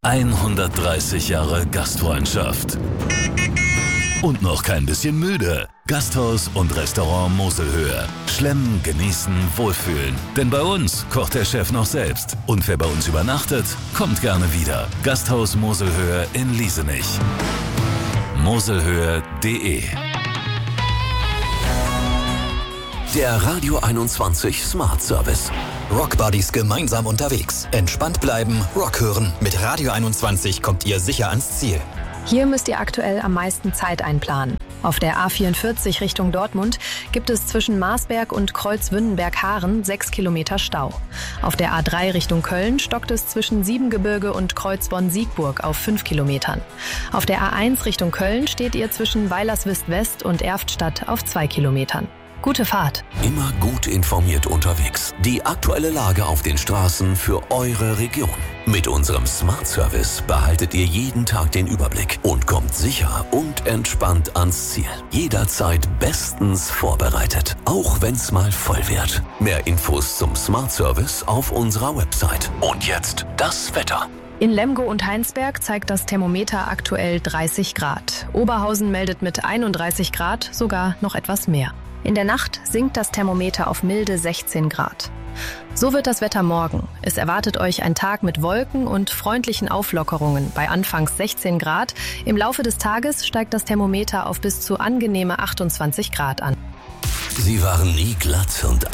130 Jahre Gastfreundschaft. Und noch kein bisschen müde. Gasthaus und Restaurant Moselhöhe. Schlemmen, genießen, wohlfühlen. Denn bei uns kocht der Chef noch selbst. Und wer bei uns übernachtet, kommt gerne wieder. Gasthaus Moselhöhe in Liesenich. moselhöhe.de. Der Radio 21 Smart Service. Rock Buddies gemeinsam unterwegs. Entspannt bleiben, Rock hören. Mit Radio 21 kommt ihr sicher ans Ziel. Hier müsst ihr aktuell am meisten Zeit einplanen. Auf der A44 Richtung Dortmund gibt es zwischen Marsberg und Kreuzwünnenberg-Haaren 6 Kilometer Stau. Auf der A3 Richtung Köln stockt es zwischen Siebengebirge und Kreuzborn-Siegburg auf 5 Kilometern. Auf der A1 Richtung Köln steht ihr zwischen Weilerswist-West und Erftstadt auf 2 Kilometern. Gute Fahrt. Immer gut informiert unterwegs. Die aktuelle Lage auf den Straßen für eure Region. Mit unserem Smart Service behaltet ihr jeden Tag den Überblick und kommt sicher und entspannt ans Ziel. Jederzeit bestens vorbereitet, auch wenn's mal voll wird. Mehr Infos zum Smart Service auf unserer Website. Und jetzt das Wetter. In Lemgo und Heinsberg zeigt das Thermometer aktuell 30 Grad. Oberhausen meldet mit 31 Grad sogar noch etwas mehr. In der Nacht sinkt das Thermometer auf milde 16 Grad. So wird das Wetter morgen. Es erwartet euch ein Tag mit Wolken und freundlichen Auflockerungen bei anfangs 16 Grad. Im Laufe des Tages steigt das Thermometer auf bis zu angenehme 28 Grad an. Sie waren nie glatt und